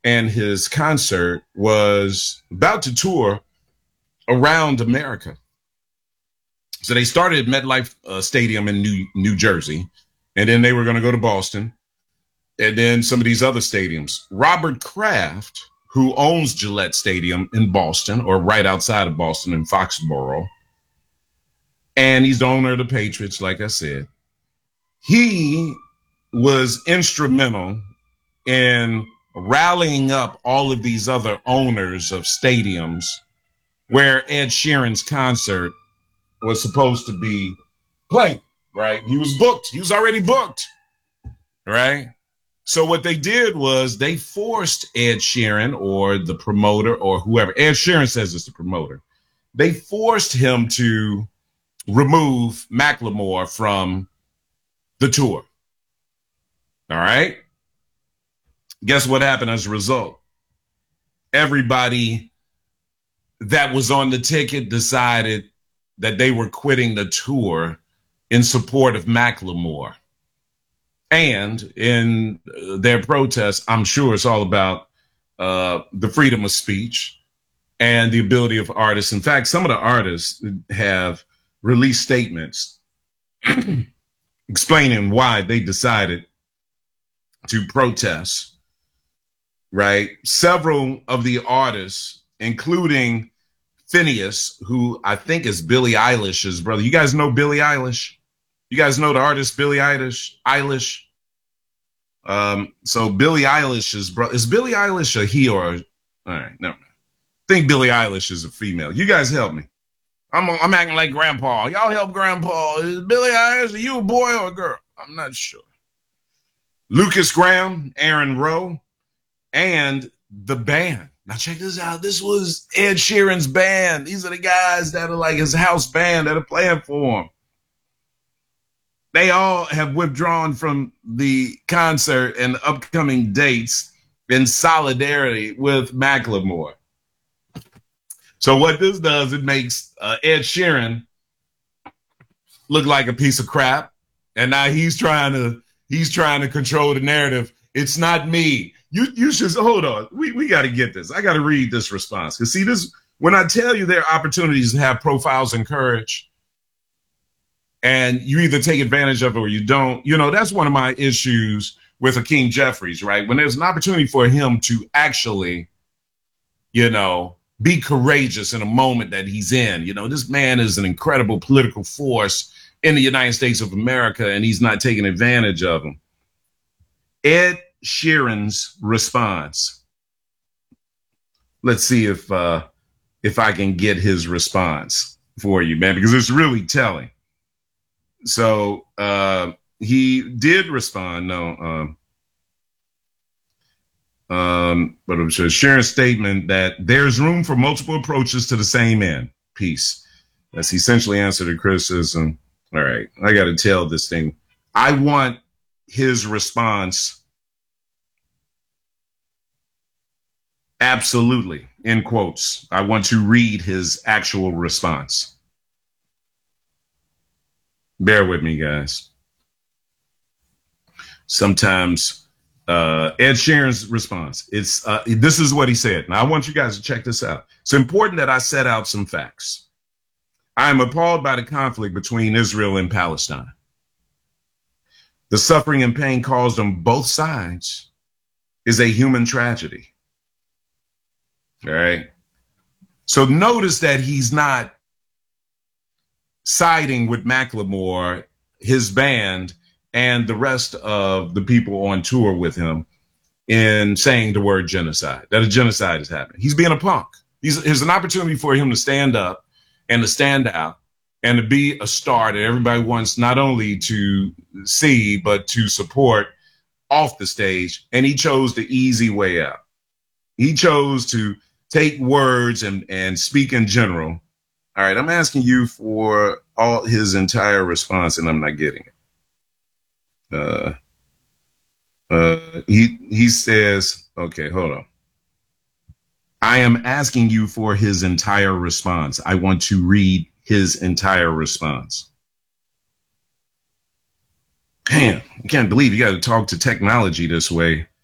and his concert was about to tour around America. So they started at MetLife Stadium in New Jersey, and then they were going to go to Boston, and then some of these other stadiums. Robert Kraft, who owns Gillette Stadium in Boston, or right outside of Boston in Foxborough, and he's the owner of the Patriots, like I said. He was instrumental in rallying up all of these other owners of stadiums where Ed Sheeran's concert was supposed to be playing, right? He was booked. He was already booked, right? So what they did was they forced Ed Sheeran or the promoter or whoever. Ed Sheeran says it's the promoter. They forced him to remove Macklemore from the tour. All right? Guess what happened as a result? Everybody that was on the ticket decided that they were quitting the tour in support of Macklemore. And in their protests, I'm sure it's all about the freedom of speech and the ability of artists. In fact, some of the artists have released statements explaining why they decided to protest, right? Several of the artists, including Phineas, who I think is Billie Eilish's brother. You guys know Billie Eilish? You guys know the artist Billie Eilish? So Billie Eilish's brother. Is Billie Eilish a he or a, all right, no. I think Billie Eilish is a female. You guys help me. I'm acting like grandpa. Y'all help grandpa. Is Billie Eilish, are you a boy or a girl? I'm not sure. Lucas Graham, Aaron Rowe, and the band. Now check this out. This was Ed Sheeran's band. These are the guys that are like his house band that are playing for him. They all have withdrawn from the concert and upcoming dates in solidarity with Macklemore. So what this does, it makes Ed Sheeran look like a piece of crap. And now he's trying to control the narrative. It's not me. You should hold on. We got to get this. I got to read this response. Because see, this, when I tell you there are opportunities to have profiles in courage, and you either take advantage of it or you don't, you know, that's one of my issues with Hakeem Jeffries, right? When there's an opportunity for him to actually, you know, be courageous in a moment that he's in. You know, this man is an incredible political force in the United States of America, and he's not taking advantage of him. Ed Sheeran's response. Let's see if I can get his response for you, man, because it's really telling. So he did respond. But it was Sheeran's statement that there's room for multiple approaches to the same end. Peace. That's essentially answered the criticism. All right, I got to tell this thing. I want his response. Absolutely, in quotes. I want to read his actual response. Bear with me, guys. Sometimes Ed Sheeran's response, it's this is what he said. Now, I want you guys to check this out. It's important that I set out some facts. I am appalled by the conflict between Israel and Palestine. The suffering and pain caused on both sides is a human tragedy. All right. So notice that he's not siding with Macklemore, his band, and the rest of the people on tour with him in saying the word genocide, that a genocide is happening. He's being a punk. There's an opportunity for him to stand up and to stand out and to be a star that everybody wants not only to see, but to support off the stage. And he chose the easy way out. He chose to take words and speak in general. All right, I'm asking you for all his entire response, and I'm not getting it. He says, okay, hold on. I am asking you for his entire response. I want to read his entire response. Damn, I can't believe you got to talk to technology this way.